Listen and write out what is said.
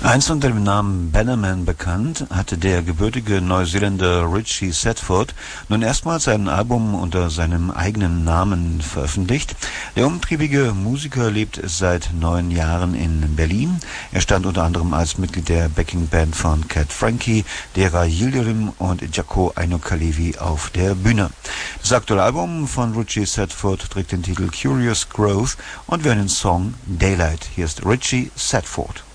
Einst unter dem Namen Bannerman bekannt, hatte der gebürtige Neuseeländer Richie Sadford nun erstmals ein Album unter seinem eigenen Namen veröffentlicht. Der umtriebige Musiker lebt seit 9 Jahren in Berlin. Er stand unter anderem als Mitglied der Backingband von Cat Frankie, Dera Yildirim und Jaco Aino Kalevi auf der Bühne. Das aktuelle Album von Richie Sadford trägt den Titel Curious Growth und wir hören den Song Daylight. Hier ist Richie Sadford.